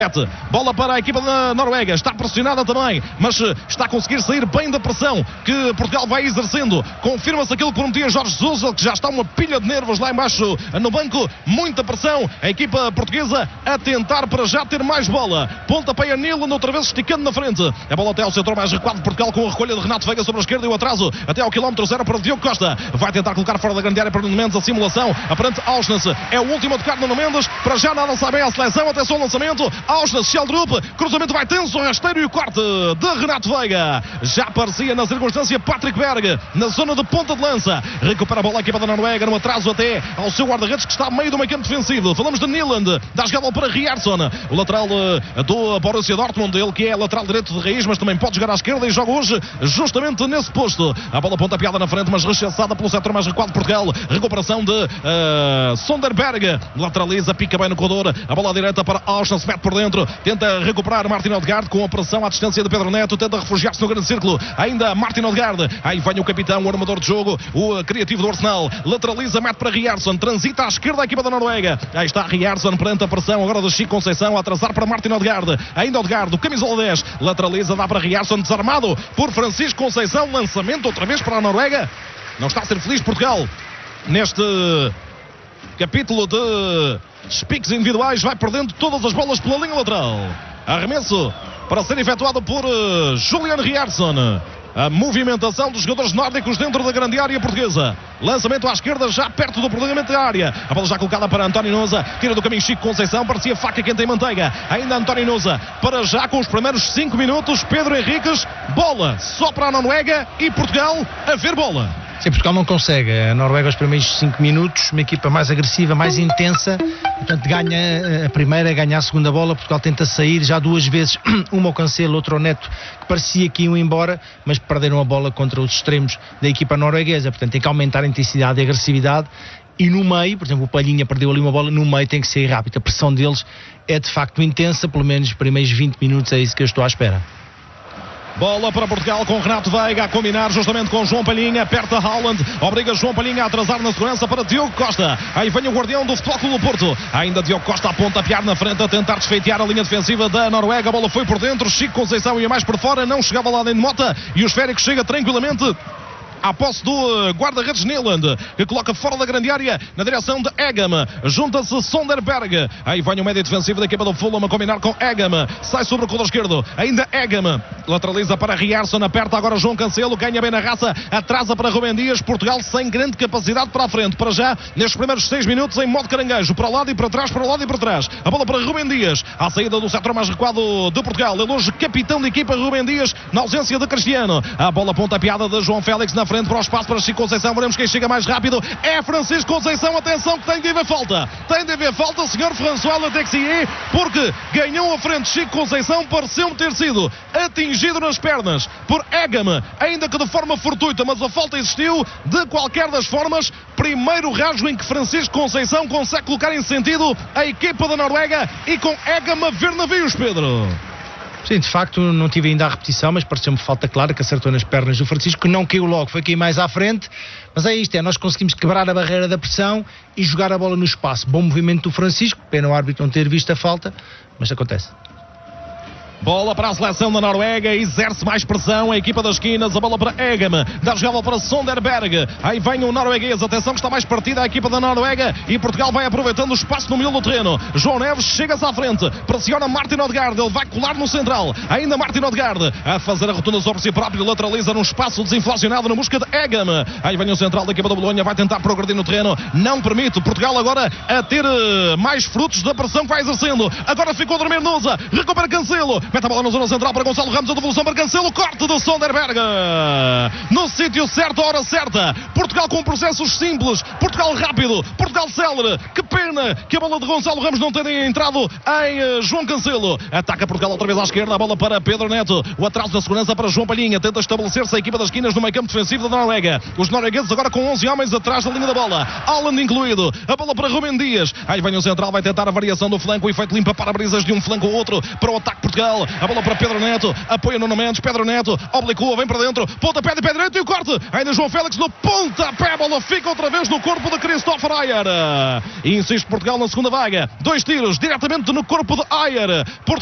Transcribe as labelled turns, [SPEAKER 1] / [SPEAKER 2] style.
[SPEAKER 1] Bola para a equipa da Noruega, está pressionada também, mas está a conseguir sair bem da pressão que Portugal vai exercendo. Confirma-se aquilo que prometia Jorge Jesus, que já está uma pilha de nervos lá embaixo no banco, muita pressão, a equipa portuguesa a tentar para já ter mais bola. Pontapé a Nilland, outra vez esticando na frente, a bola até ao setor mais recuado de Portugal, com a recolha de Renato Veiga sobre a esquerda e o atraso até ao quilómetro 0 para o Diogo Costa, vai tentar colocar fora da grande área para Nuno Mendes, a simulação, aparente Auschwitz, é o último a tocar Nuno Mendes, para já nada sabe bem a seleção, atenção ao lançamento, Auschwitz, Sheldrup, cruzamento vai tenso, rasteiro e o corte de Renato Veiga. Já aparecia na circunstância Patrick Berg, na zona de ponta de lança. Recupera a bola a equipa da Noruega, no atraso até ao seu guarda-redes, que está a meio do meio campo defensivo. Falamos de Nilland, dá a jogada para Ryerson, o lateral do Borussia Dortmund, ele que é lateral direito de raiz, mas também pode jogar à esquerda e joga hoje justamente nesse posto. A bola pontapeada na frente, mas rechaçada pelo setor mais recuado de Portugal. Recuperação de Sonderberg, lateraliza, pica bem no corredor, a bola direita para Auschwitz, mete por dentro, tenta recuperar Martin Odegaard com a pressão à distância de Pedro Neto, tenta refugiar-se no grande círculo, ainda Martin Odegaard, aí vem o capitão, o armador de jogo, o criativo do Arsenal, lateraliza, mete para Ryerson, transita à esquerda a equipa da Noruega, aí está Ryerson perante a pressão agora de Chico Conceição, a atrasar para Martin Odegaard, ainda Odegaard, o camisola 10, lateraliza, dá para Ryerson, desarmado por Francisco Conceição, lançamento outra vez para a Noruega. Não está a ser feliz Portugal neste capítulo de piques individuais, vai perdendo todas as bolas pela linha lateral. Arremesso para ser efetuado por Julian Ryerson. A movimentação dos jogadores nórdicos dentro da grande área portuguesa. Lançamento à esquerda, já perto do prolongamento da área. A bola já colocada para António Nusa. Tira do caminho Chico Conceição. Parecia faca quente em manteiga. Ainda António Nusa. Para já com os primeiros 5 minutos. Pedro Henriques. Bola só para a Noruega e Portugal a ver bola.
[SPEAKER 2] Sim, Portugal não consegue. A Noruega os primeiros 5 minutos, uma equipa mais agressiva, mais intensa, portanto ganha a primeira, ganha a segunda bola. Portugal tenta sair já 2 vezes, uma ao Cancelo, outra ao Neto, que parecia que iam embora, mas perderam a bola contra os extremos da equipa norueguesa. Portanto tem que aumentar a intensidade e a agressividade, e no meio, por exemplo, o Palhinha perdeu ali uma bola, no meio tem que sair rápido. A pressão deles é de facto intensa, pelo menos os primeiros 20 minutos é isso que eu estou à espera.
[SPEAKER 1] Bola para Portugal com Renato Veiga a combinar justamente com João Palhinha, aperta Haaland, obriga João Palhinha a atrasar na segurança para Diogo Costa. Aí vem o guardião do Futebol Clube do Porto, ainda Diogo Costa a pontapear na frente, a tentar desfeitear a linha defensiva da Noruega. A bola foi por dentro, Chico Conceição ia mais por fora, não chegava lá nem de Mota, e o esférico chega tranquilamente à posse do guarda-redes Nilland, que coloca fora da grande área na direção de Egam. Junta-se Sonderberg. Aí vem o médio defensivo da equipa do Fulham a combinar com Egam. Sai sobre o corredor esquerdo. Ainda Egam. Lateraliza para Ryerson. Aperta agora João Cancelo. Ganha bem na raça. Atrasa para Rubem Dias. Portugal sem grande capacidade para a frente. Para já, nestes primeiros 6 minutos, em modo caranguejo. Para o lado e para trás, para o lado e para trás. A bola para Rubem Dias. À saída do setor mais recuado de Portugal. Ele hoje capitão de equipa, Rubem Dias, na ausência de Cristiano. A bola pontapeada de João Félix na frente para o espaço para Chico Conceição. Veremos quem chega mais rápido. É Francisco Conceição. Atenção que tem de haver falta. Tem de haver falta, senhor François Letexier, porque ganhou a frente Chico Conceição. Pareceu-me ter sido atingido nas pernas por Egam, ainda que de forma fortuita, mas a falta existiu. De qualquer das formas, primeiro rasgo em que Francisco Conceição consegue colocar em sentido a equipa da Noruega, e com Egam a ver navios, Pedro.
[SPEAKER 2] Sim, de facto não tive ainda a repetição, mas pareceu-me falta clara, que acertou nas pernas do Francisco, que não caiu logo, foi cair mais à frente. Mas é isto, nós conseguimos quebrar a barreira da pressão e jogar a bola no espaço. Bom movimento do Francisco, pena o árbitro não ter visto a falta, mas acontece.
[SPEAKER 1] Bola para a seleção da Noruega, exerce mais pressão a equipa das esquinas, a bola para Egam, dá jogada para Sonderberg, aí vem o norueguês, atenção que está mais partida a equipa da Noruega, e Portugal vai aproveitando o espaço no meio do terreno. João Neves chega-se à frente, pressiona Martin Odegaard, ele vai colar no central, ainda Martin Odegaard a fazer a rotunda sobre si próprio, lateraliza num espaço desinflacionado na busca de Egam, aí vem o central da equipa do Bolonha, vai tentar progredir no terreno, não permite, Portugal agora a ter mais frutos da pressão que vai exercendo. Agora ficou a dormir Nusa, recupera Cancelo, mete a bola na zona central para Gonçalo Ramos, a devolução para Cancelo, corte do Sonderberg no sítio certo, a hora certa. Portugal com processos simples, Portugal rápido, Portugal célere. Que pena que a bola de Gonçalo Ramos não tenha entrado em João Cancelo. Ataca Portugal outra vez à esquerda, a bola para Pedro Neto, o atraso da segurança para João Palhinha, tenta estabelecer-se a equipa das esquinas no meio campo defensivo da Noruega. Os noruegueses agora com 11 homens atrás da linha da bola, Haaland incluído, a bola para Rubem Dias, aí vem o central, vai tentar a variação do flanco, o efeito limpa para brisas de um flanco ou outro para o ataque Portugal. Portugal. A bola para Pedro Neto, apoia Nuno Mendes, Pedro Neto, oblicua, vem para dentro, pontapé de Pedro Neto e o corte. Ainda João Félix no pontapé, a bola fica outra vez no corpo de Christopher Ayer. E insiste Portugal na segunda vaga. 2 tiros diretamente no corpo de Ayer.